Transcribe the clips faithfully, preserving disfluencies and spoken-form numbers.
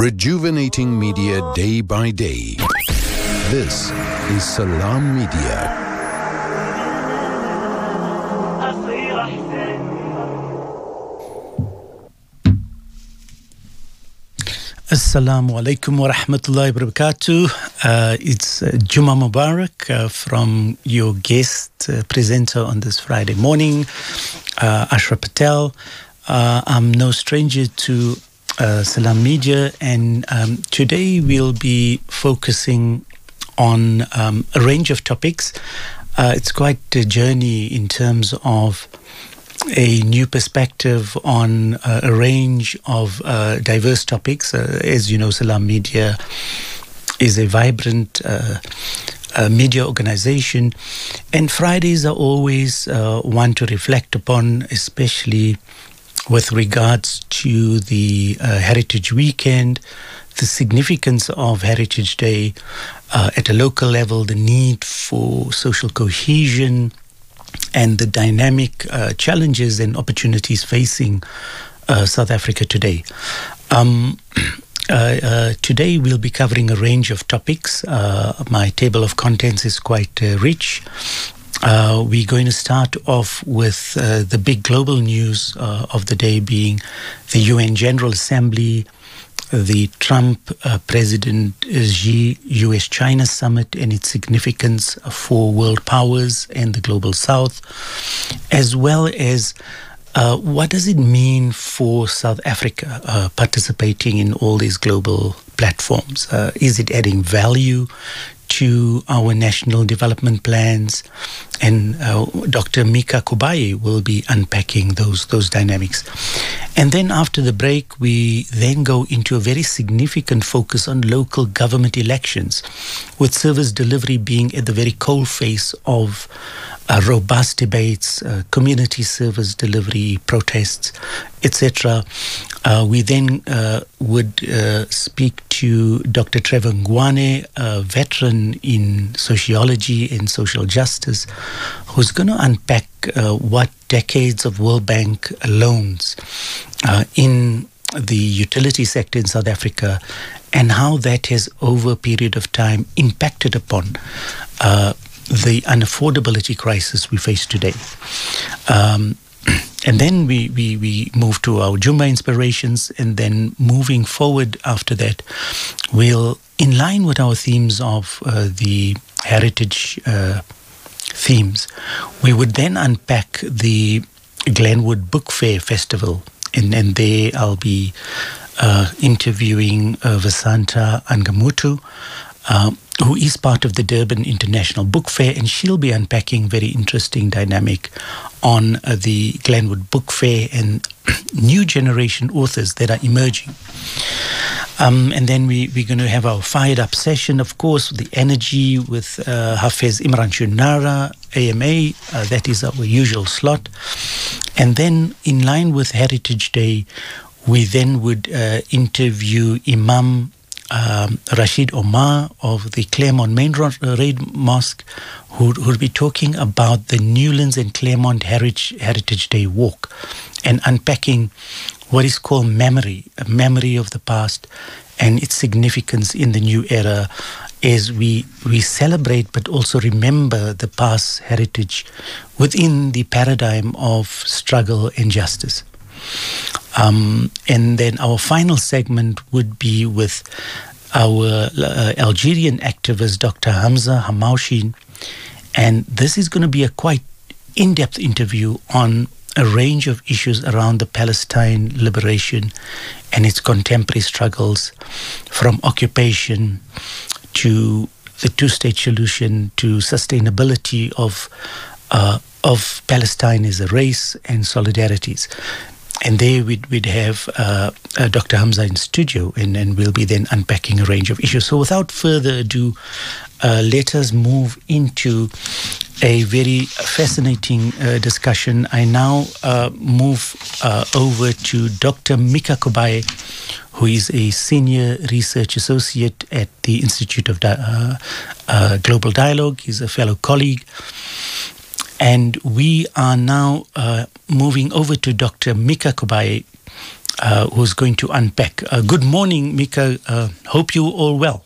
Rejuvenating media day by day. This is Salam Media. Assalamu alaikum wa rahmatullahi wa barakatuh. Uh, it's uh, Juma Mubarak uh, from your guest uh, presenter on this Friday morning, uh, Ashra Patel. Uh, I'm no stranger to uh, Salam Media, and um, today we'll be focusing on um, a range of topics. Uh, it's quite a journey in terms of a new perspective on uh, a range of uh, diverse topics. Uh, as you know, Salam Media is a vibrant uh, uh, media organization, and Fridays are always uh, one to reflect upon, especially with regards to the uh, Heritage Weekend, the significance of Heritage Day uh, at a local level, the need for social cohesion, and the dynamic uh, challenges and opportunities facing uh, South Africa today. Um, uh, uh, today we'll be covering a range of topics. Uh, my table of contents is quite uh, rich. Uh, we're going to start off with uh, the big global news uh, of the day being the U N General Assembly, the Trump uh, President Xi U S China summit and its significance for world powers and the global south, as well as uh, what does it mean for South Africa uh, participating in all these global platforms? Uh, is it adding value to our national development plans? And uh, Doctor Mika Kubayi will be unpacking those those dynamics. And then after the break, we then go into a very significant focus on local government elections, with service delivery being at the very coalface of uh, robust debates, uh, community service delivery, protests, et cetera. Uh, we then uh, would uh, speak to Doctor Trevor Ngwane, a veteran in sociology and social justice, who's going to unpack uh, what decades of World Bank loans uh, in the utility sector in South Africa and how that has, over a period of time, impacted upon uh, the unaffordability crisis we face today. Um, And then we, we, we move to our Jumma inspirations, and then moving forward after that, we'll, in line with our themes of uh, the heritage uh, themes, we would then unpack the Glenwood Book Fair Festival. And, and there I'll be uh, interviewing uh, Vasanta Angamutu, uh, who is part of the Durban International Book Fair, and she'll be unpacking very interesting dynamic on uh, the Glenwood Book Fair and new generation authors that are emerging. Um, and then we, we're going to have our fired up session, of course, the energy with uh, Hafez Imran Shunara, A M A, uh, that is our usual slot. And then in line with Heritage Day, we then would uh, interview Imam Um, Rashid Omar of the Claremont Main Road Mosque, who would be talking about the Newlands and Claremont Heritage, Heritage Day Walk and unpacking what is called memory, a memory of the past and its significance in the new era as we, we celebrate but also remember the past heritage within the paradigm of struggle and justice. Um, and then our final segment would be with our uh, Algerian activist, Doctor Hamza Hamouchi. And this is going to be a quite in-depth interview on a range of issues around the Palestine liberation and its contemporary struggles, from occupation to the two-state solution to sustainability of, uh, of Palestine as a race and solidarities. And there we'd, we'd have uh, uh, Doctor Hamza in studio, and, and we'll be then unpacking a range of issues. So without further ado, uh, let us move into a very fascinating uh, discussion. I now uh, move uh, over to Doctor Mika Kubayi, who is a senior research associate at the Institute of Di- uh, uh, Global Dialogue. He's a fellow colleague. And we are now uh, moving over to Doctor Mika Kubayi, uh, who's going to unpack. Uh, good morning, Mika. Uh, hope you all well.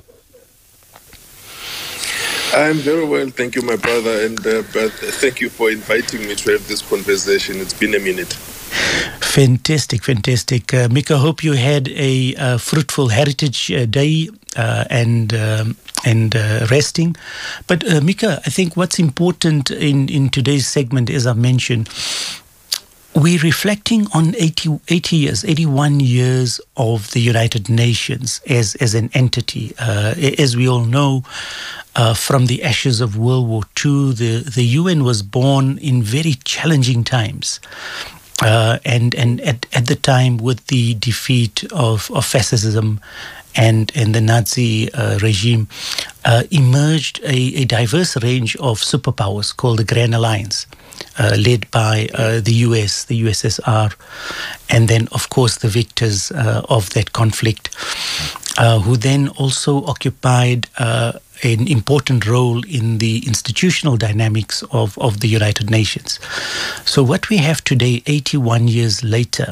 I'm very well, thank you, my brother, and uh, but thank you for inviting me to have this conversation. It's been a minute. Fantastic, fantastic. Uh, Mika, hope you had a uh, fruitful Heritage uh, Day uh, and um, and uh, resting. But uh, Mika, I think what's important in, in today's segment, as I mentioned, we're reflecting on eighty, eighty years, eighty-one years of the United Nations as, as an entity. Uh, as we all know, uh, from the ashes of World War Two, the, the U N was born in very challenging times. Uh, and and at, at the time, with the defeat of, of fascism and, and the Nazi uh, regime, uh, emerged a, a diverse range of superpowers called the Grand Alliance, uh, led by uh, the U S, the U S S R, and then, of course, the victors uh, of that conflict, uh, who then also occupied uh, an important role in the institutional dynamics of, of the United Nations. So what we have today, eighty-one years later,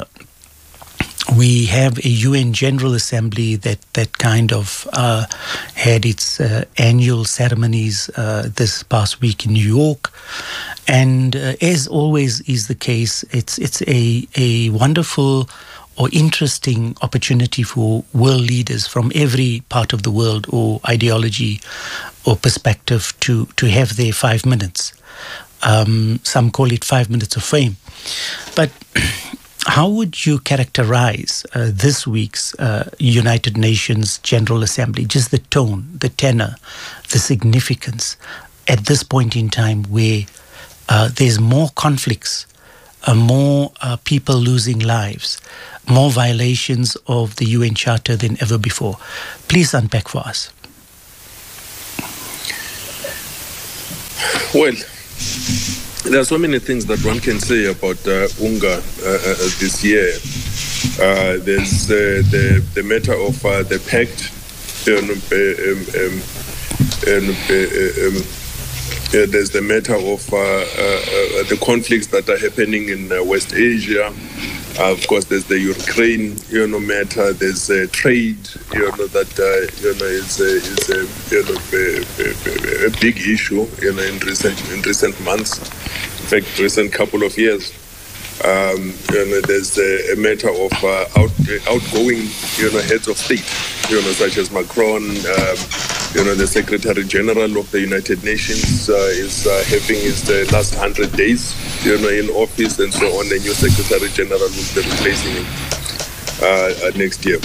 we have a U N General Assembly that, that kind of uh, had its uh, annual ceremonies uh, this past week in New York. And uh, as always is the case, it's, it's a, a wonderful or interesting opportunity for world leaders from every part of the world or ideology or perspective to, to have their five minutes. Um, some call it five minutes of fame. But how would you characterize uh, this week's uh, United Nations General Assembly? Just the tone, the tenor, the significance at this point in time where uh, there's more conflicts, uh, more uh, people losing lives, more violations of the U N Charter than ever before. Please unpack for us. Well, there are so many things that one can say about uh, UNGA uh, uh, this year. Uh, there's uh, the the matter of uh, the pact, um, um, um, um, um, uh, there's the matter of uh, uh, uh, the conflicts that are happening in uh, West Asia. Uh, of course, there's the Ukraine, you know, matter. There's uh, trade, you know, that uh, you know is a, is a you know a, a, a big issue, you know, in recent in recent months. In fact, recent couple of years. Um, you know, there's a, a matter of uh, out, outgoing, you know, heads of state, you know, such as Macron. Um, you know, the Secretary General of the United Nations uh, is uh, having his uh, last hundred days, you know, in office, and so on. The new Secretary General will be replacing him uh, next year.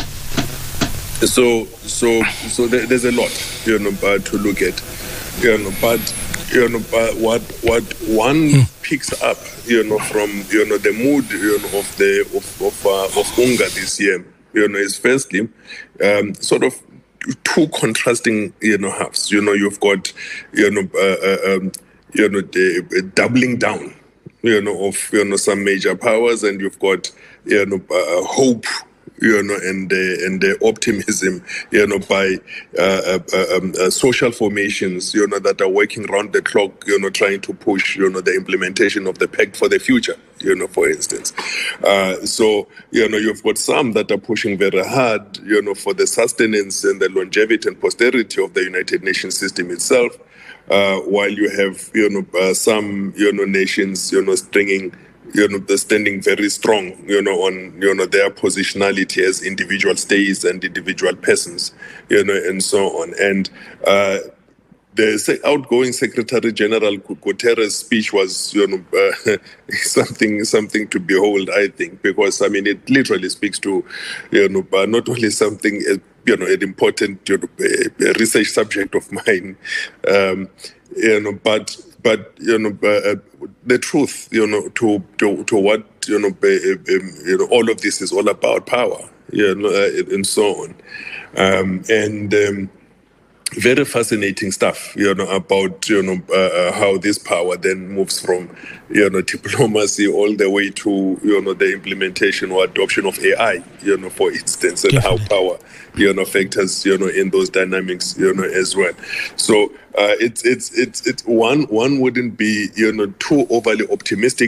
So, so, so there, there's a lot, you know, uh, to look at, you know, but. You know, but what what one mm. picks up, you know, from you know the mood, you know, of the of of, uh, of UNGA this year, you know, is firstly um, sort of two contrasting, you know, halves. You know, you've got, you know, uh, um, you know, the uh, doubling down, you know, of you know some major powers, and you've got, you know, uh, hope. You know, and the and the optimism, you know, by uh, uh, um, uh, social formations, you know, that are working round the clock, you know, trying to push, you know, the implementation of the pact for the future, you know, for instance. Uh, so, you know, you've got some that are pushing very hard, you know, for the sustenance and the longevity and posterity of the United Nations system itself, uh, while you have, you know, uh, some, you know, nations, you know, stringing. You know, they're standing very strong, you know, on, you know, their positionality as individual states and individual persons, you know, and so on. And uh, the outgoing Secretary General Guterres' speech was, you know, uh, something something to behold, I think, because, I mean, it literally speaks to, you know, uh, not only something, uh, you know, an important, you know, uh, research subject of mine, um, you know, but... But you know, uh, the truth, you know, to to, to what you know, uh, um, you know, all of this is all about power, you know, uh, and so on, um, and um, very fascinating stuff, you know, about you know uh, how this power then moves from you know diplomacy all the way to you know the implementation or adoption of A I, you know, for instance, and Definitely. how power you know factors you know in those dynamics, you know, as well. So. Uh, it's it's it's it's one one wouldn't be you know too overly optimistic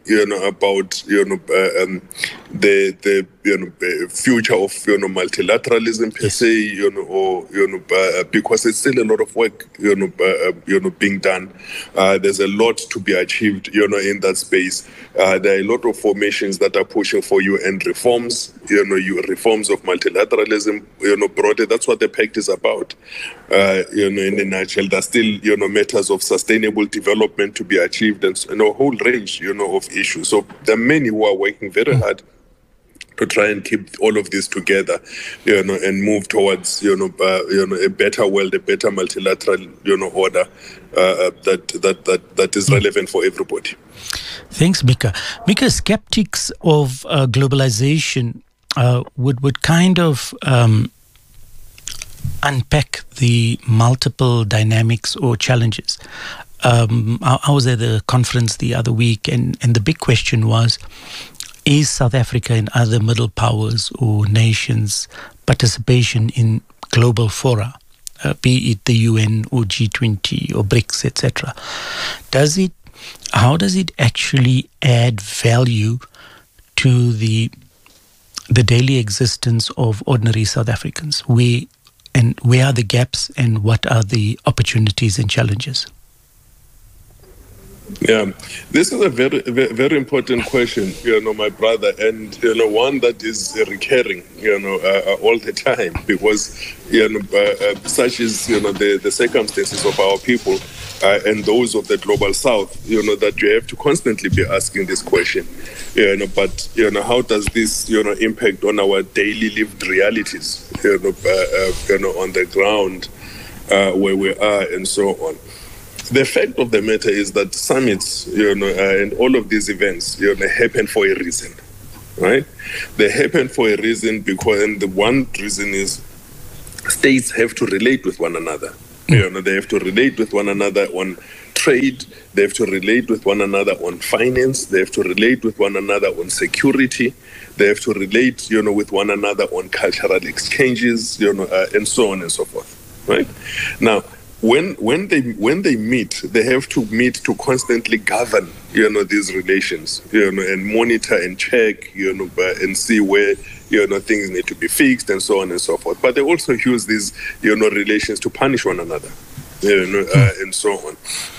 you know, about, you know, uh, um, the the you know uh, future of you know multilateralism per Yes. se, you know, or you know, uh, because it's still a lot of work, you know, uh, you know, being done. Uh, there's a lot to be achieved, you know, in that space. Uh, there are a lot of formations that are pushing for U N reforms, you know, you reforms of multilateralism, you know, broadly. That's what the pact is about. Uh, you know, in a nutshell, there's still, you know, matters of sustainable development to be achieved, and you know, a whole range, you know, of issues. So there are many who are working very hard to try and keep all of this together, you know, and move towards, you know, uh, you know, a better world, a better multilateral, you know, order uh, that that that that is relevant for everybody. Thanks, Mika. Mika, skeptics of uh, globalization uh, would would kind of um, unpack the multiple dynamics or challenges. Um, I, I was at the conference the other week, and, and the big question was, is South Africa and other middle powers or nations' participation in global fora, uh, be it the U N or G twenty or BRICS, et cetera, does it, how does it actually add value to the the daily existence of ordinary South Africans? Where and where are the gaps, and what are the opportunities and challenges? Yeah, this is a very, very, very important question, you know, my brother, and, you know, one that is recurring, you know, uh, all the time, because, you know, uh, uh, such is, you know, the, the circumstances of our people uh, and those of the global south, you know, that you have to constantly be asking this question, you know, but, you know, how does this, you know, impact on our daily lived realities, you know, uh, uh, you know, on the ground uh, where we are and so on. The fact of the matter is that summits, you know, uh, and all of these events, you know, happen for a reason, right? They happen for a reason because, and the one reason is states have to relate with one another. You know, they have to relate with one another on trade. They have to relate with one another on finance. They have to relate with one another on security. They have to relate, you know, with one another on cultural exchanges, you know, uh, and so on and so forth, right? Now, When when they when they meet, they have to meet to constantly govern, you know, these relations, you know, and monitor and check, you know, and see where, you know, things need to be fixed and so on and so forth. But they also use these, you know, relations to punish one another, you know, uh, and so on.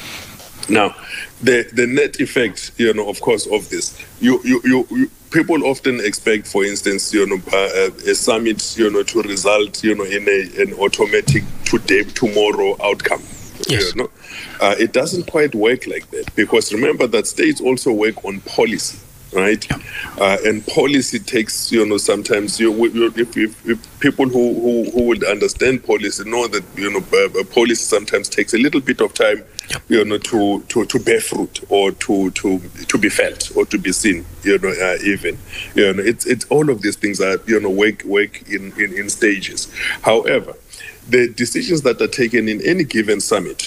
Now, the the net effect, you know, of course, of this, you you you. you people often expect, for instance, you know, uh, a summit, you know, to result, you know, in a, an automatic today, tomorrow outcome. Yes. You know? uh, it doesn't quite work like that, because remember that states also work on policy, right? Yeah. Uh, and policy takes, you know, sometimes you, you if, if, if people who, who who would understand policy know that, you know, uh, policy sometimes takes a little bit of time, yep. you know, to, to, to bear fruit or to, to to be felt or to be seen, you know, uh, even, you know, it's it's all of these things are, you know, work work in, in, in stages. However, the decisions that are taken in any given summit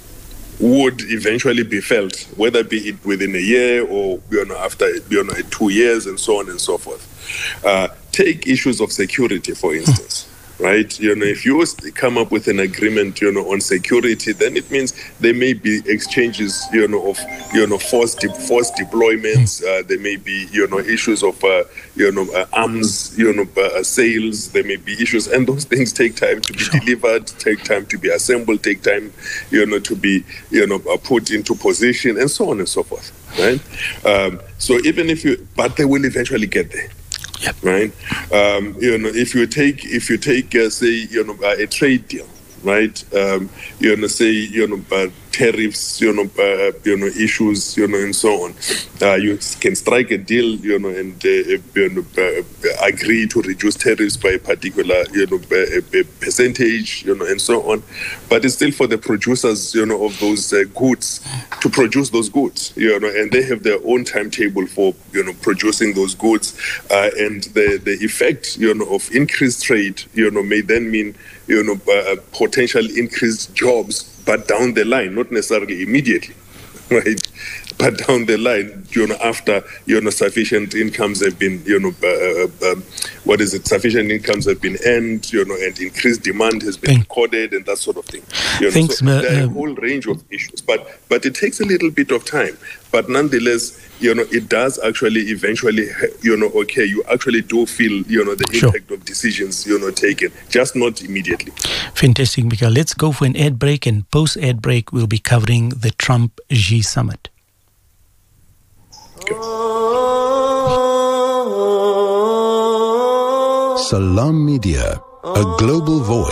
would eventually be felt, whether be it within a year or, you know, after, you know, two years and so on and so forth. Uh, take issues of security, for instance. Right, you know, if you come up with an agreement, you know, on security, then it means there may be exchanges, you know, of, you know, force de- force deployments. Uh, there may be, you know, issues of, uh, you know, uh, arms, you know, uh, sales. There may be issues, and those things take time to be sure. delivered, take time to be assembled, take time, you know, to be, you know, uh, put into position, and so on and so forth. Right. Um, so even if you, but they will eventually get there. Yep. Right, um, you know, if you take if you take uh, say, you know, uh, a trade deal, right, um, you know, say, you know, uh, tariffs, you know, uh, you know, issues, you know, and so on. Uh, you can strike a deal, you know, and uh, you know, uh, agree to reduce tariffs by a particular, you know, a, a percentage, you know, and so on. But it's still for the producers, you know, of those uh, goods to produce those goods, you know, and they have their own timetable for, you know, producing those goods, uh, and the the effect, you know, of increased trade, you know, may then mean, you know, uh, potential increased jobs. But down the line, not necessarily immediately, right? But down the line, you know, after, you know, sufficient incomes have been, you know, uh, uh, what is it? Sufficient incomes have been earned, you know, and increased demand has been recorded, and that sort of thing. You know, Thanks, so there are uh, a whole range of issues, but but it takes a little bit of time. But nonetheless, you know, it does actually eventually, you know, okay, you actually do feel, you know, the Sure. impact of decisions, you know, taken, just not immediately. Fantastic, Mikael. Let's go for an ad break, and post-ad break, we'll be covering the Trump-Xi summit. Salam Media, a global voice.